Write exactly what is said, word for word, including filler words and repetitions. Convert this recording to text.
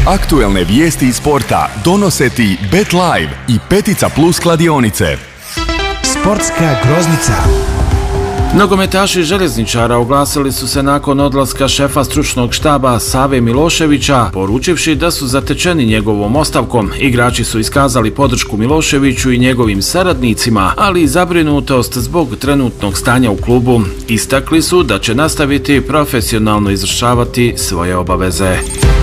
Aktuelne vijesti iz sporta donose ti Bet Live i Petica Plus kladionice. Sportska groznica. Nogometaši Željezničara oglasili su se nakon odlaska šefa stručnog štaba Save Miloševića, poručivši da su zatečeni njegovom ostavkom. Igrači su iskazali podršku Miloševiću i njegovim saradnicima, ali i zabrinutost zbog trenutnog stanja u klubu. Istakli su da će nastaviti profesionalno izvršavati svoje obaveze.